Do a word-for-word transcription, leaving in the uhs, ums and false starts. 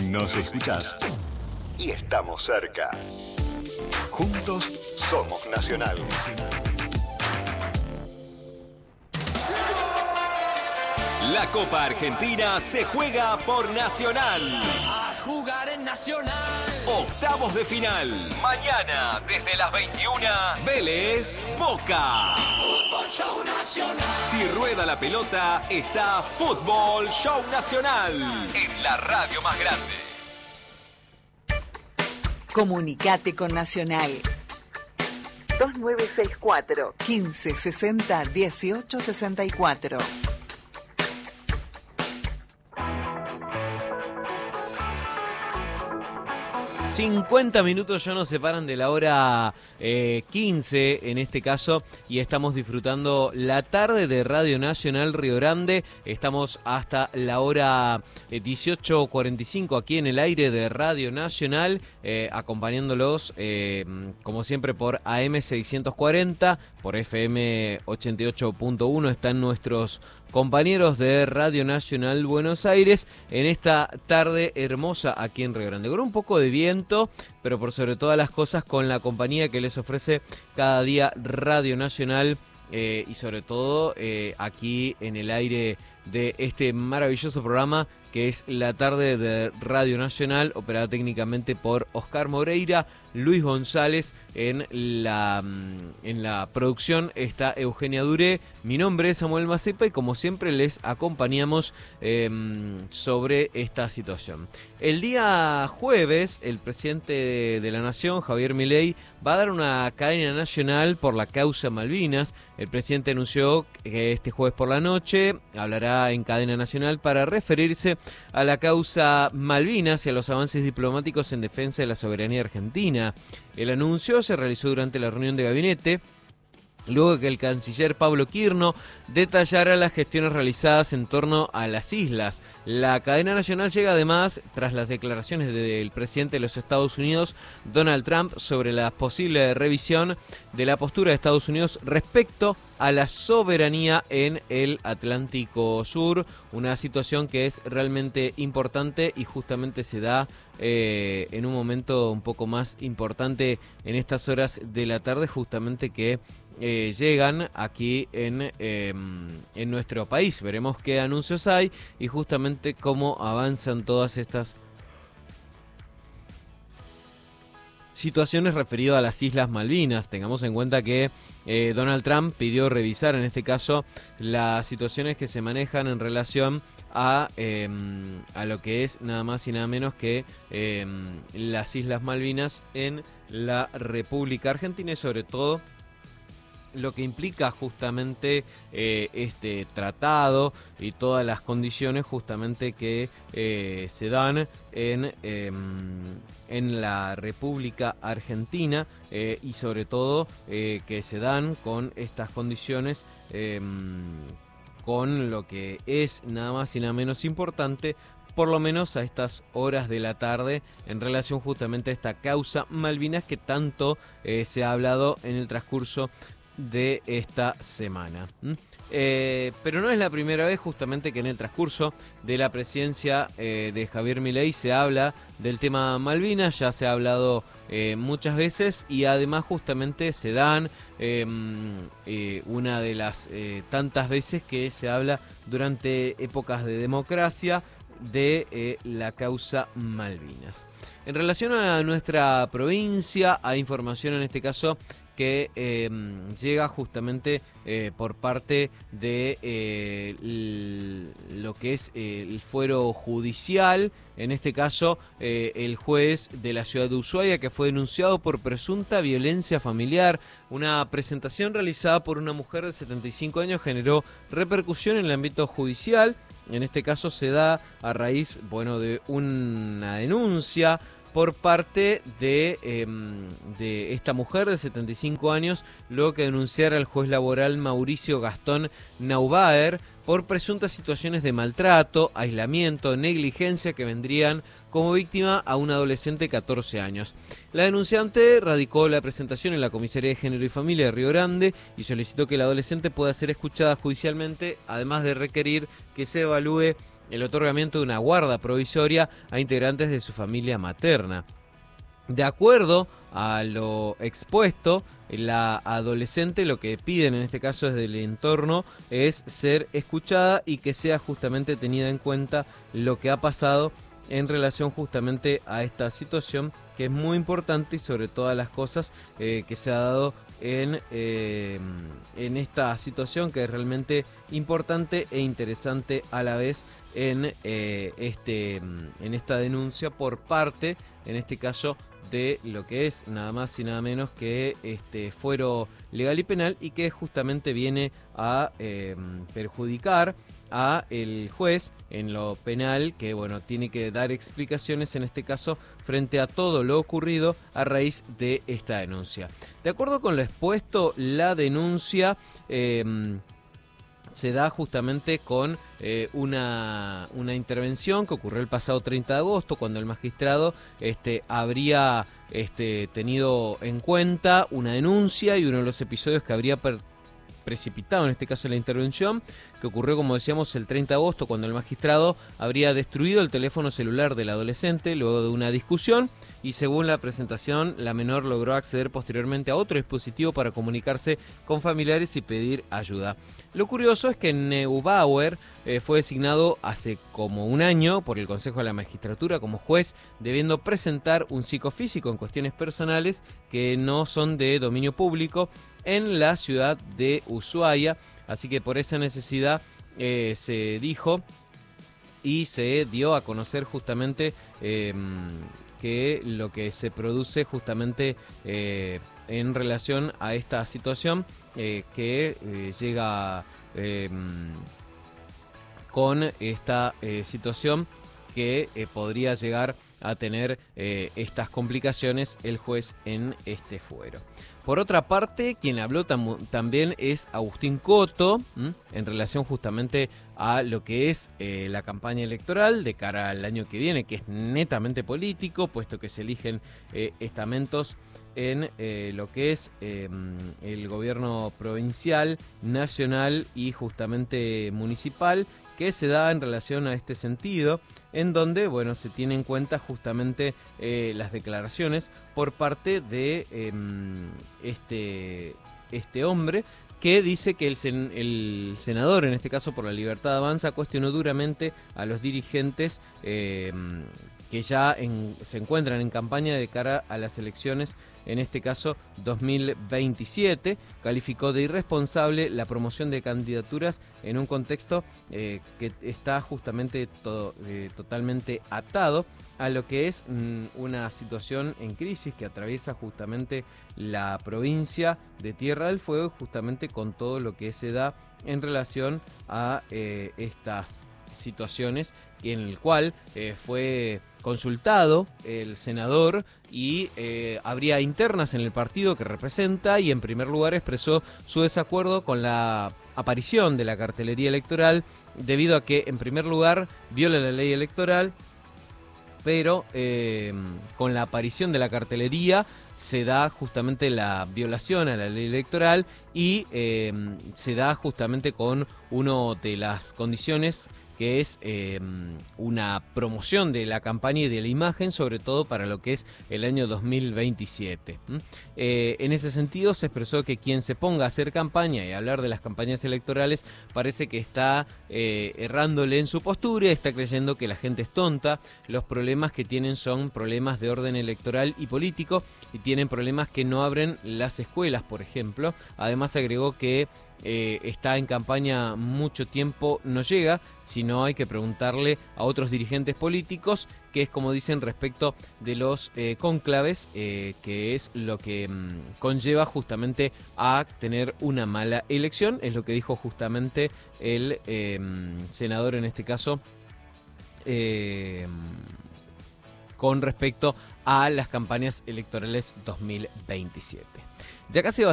Nos escuchás y estamos cerca. Juntos somos Nacional. La Copa Argentina se juega por Nacional. A jugar en Nacional. Octavos de final. Mañana, desde las veintiuna, Vélez, Boca. Fútbol Show Nacional. Si rueda la pelota, está Fútbol Show Nacional. En la radio más grande. Comunicate con Nacional. dos nueve seis cuatro, quince sesenta, dieciocho sesenta y cuatro. cincuenta minutos ya nos separan de la hora eh, quince en este caso y estamos disfrutando la tarde de Radio Nacional Río Grande. Estamos hasta la hora eh, dieciocho cuarenta y cinco aquí en el aire de Radio Nacional, eh, acompañándolos eh, como siempre por A M seiscientos cuarenta, por F M ochenta y ocho punto uno están nuestros compañeros de Radio Nacional Buenos Aires en esta tarde hermosa aquí en Río Grande, con un poco de viento, pero por sobre todas las cosas con la compañía que les ofrece cada día Radio Nacional eh, y sobre todo eh, aquí en el aire de este maravilloso programa que es la tarde de Radio Nacional, operada técnicamente por Oscar Moreira, Luis González, en la, en la producción está Eugenia Duré, mi nombre es Samuel Macepa y como siempre les acompañamos eh, sobre esta situación. El día jueves, el presidente de, de la Nación, Javier Milei, va a dar una cadena nacional por la causa Malvinas. El presidente anunció que este jueves por la noche hablará en cadena nacional para referirse a la causa Malvinas y a los avances diplomáticos en defensa de la soberanía argentina. El anuncio se realizó durante la reunión de gabinete, luego que el canciller Pablo Quirno detallara las gestiones realizadas en torno a las islas. La cadena nacional llega además tras las declaraciones del presidente de los Estados Unidos, Donald Trump, sobre la posible revisión de la postura de Estados Unidos respecto a la soberanía en el Atlántico Sur, una situación que es realmente importante y justamente se da eh, en un momento un poco más importante en estas horas de la tarde, justamente que Eh, llegan aquí en, eh, en nuestro país. Veremos qué anuncios hay y justamente cómo avanzan todas estas situaciones referidas a las Islas Malvinas. Tengamos en cuenta que eh, Donald Trump pidió revisar en este caso las situaciones que se manejan en relación a, eh, a lo que es nada más y nada menos que eh, las Islas Malvinas en la República Argentina y sobre todo lo que implica justamente eh, este tratado y todas las condiciones justamente que eh, se dan en, eh, en la República Argentina eh, y sobre todo eh, que se dan con estas condiciones eh, con lo que es nada más y nada menos importante, por lo menos a estas horas de la tarde, en relación justamente a esta causa Malvinas que tanto eh, se ha hablado en el transcurso de esta semana. ¿Mm? Eh, pero no es la primera vez justamente que en el transcurso de la presidencia eh, de Javier Milei se habla del tema Malvinas, ya se ha hablado eh, muchas veces y además justamente se dan eh, eh, una de las eh, tantas veces que se habla durante épocas de democracia de eh, la causa Malvinas. En relación a nuestra provincia, hay información en este caso que eh, llega justamente eh, por parte de eh, lo que es eh, el fuero judicial, en este caso eh, el juez de la ciudad de Ushuaia, que fue denunciado por presunta violencia familiar. Una presentación realizada por una mujer de setenta y cinco años generó repercusión en el ámbito judicial. En este caso se da a raíz, bueno, de una denuncia por parte de, eh, de esta mujer de setenta y cinco años, luego que denunciara al juez laboral Mauricio Gastón Naubaer por presuntas situaciones de maltrato, aislamiento, negligencia que vendrían como víctima a un adolescente de catorce años. La denunciante radicó la presentación en la Comisaría de Género y Familia de Río Grande y solicitó que la adolescente pueda ser escuchada judicialmente, además de requerir que se evalúe el otorgamiento de una guarda provisoria a integrantes de su familia materna. De acuerdo a lo expuesto, la adolescente lo que piden en este caso desde el entorno es ser escuchada y que sea justamente tenida en cuenta lo que ha pasado en relación justamente a esta situación, que es muy importante y sobre todas las cosas eh, que se ha dado en, eh, en esta situación, que es realmente importante e interesante a la vez en, eh, este, en esta denuncia por parte, en este caso, de lo que es nada más y nada menos que este fuero legal y penal, y que justamente viene a eh, perjudicar a el juez en lo penal, que bueno, tiene que dar explicaciones en este caso frente a todo lo ocurrido a raíz de esta denuncia. De acuerdo con lo expuesto, la denuncia eh, se da justamente con eh, una, una intervención que ocurrió el pasado treinta de agosto, cuando el magistrado este, habría este, tenido en cuenta una denuncia y uno de los episodios que habría per precipitado en este caso la intervención, que ocurrió, como decíamos, el treinta de agosto, cuando el magistrado habría destruido el teléfono celular del adolescente luego de una discusión, y según la presentación, la menor logró acceder posteriormente a otro dispositivo para comunicarse con familiares y pedir ayuda. Lo curioso es que Neubauer eh, fue designado hace como un año por el Consejo de la Magistratura como juez, debiendo presentar un psicofísico en cuestiones personales que no son de dominio público en la ciudad de Ushuaia, así que por esa necesidad eh, se dijo y se dio a conocer justamente eh, que lo que se produce justamente eh, en relación a esta situación eh, que eh, llega eh, con esta eh, situación que eh, podría llegar a tener eh, estas complicaciones el juez en este fuero. Por otra parte, quien habló tam también es Agustín Coto, ¿m? en relación justamente a lo que es eh, la campaña electoral de cara al año que viene, que es netamente político, puesto que se eligen eh, estamentos en eh, lo que es eh, el gobierno provincial, nacional y justamente municipal, que se da en relación a este sentido, en donde, bueno, se tiene en cuenta justamente eh, las declaraciones por parte de eh, este, este hombre, que dice que el, sen el senador, en este caso por la Libertad Avanza, cuestionó duramente a los dirigentes eh, que ya en, se encuentran en campaña de cara a las elecciones, en este caso dos mil veintisiete, calificó de irresponsable la promoción de candidaturas en un contexto eh, que está justamente todo, eh, totalmente atado a lo que es mm, una situación en crisis que atraviesa justamente la provincia de Tierra del Fuego, justamente con todo lo que se da en relación a eh, estas situaciones, en el cual eh, fue consultado el senador y eh, habría internas en el partido que representa, y en primer lugar expresó su desacuerdo con la aparición de la cartelería electoral, debido a que en primer lugar viola la ley electoral, pero eh, con la aparición de la cartelería se da justamente la violación a la ley electoral y eh, se da justamente con una de las condiciones que es eh, una promoción de la campaña y de la imagen, sobre todo para lo que es el año dos mil veintisiete. ¿Mm? Eh, en ese sentido se expresó que quien se ponga a hacer campaña y a hablar de las campañas electorales parece que está eh, errándole en su postura, está creyendo que la gente es tonta. Los problemas que tienen son problemas de orden electoral y político, y tienen problemas que no abren las escuelas, por ejemplo. Además agregó que Eh, está en campaña mucho tiempo, no llega, sino hay que preguntarle a otros dirigentes políticos, que es como dicen respecto de los eh, cónclaves, eh, que es lo que mmm, conlleva justamente a tener una mala elección, es lo que dijo justamente el eh, senador en este caso, eh, con respecto a las campañas electorales dos mil veintisiete. Ya casi va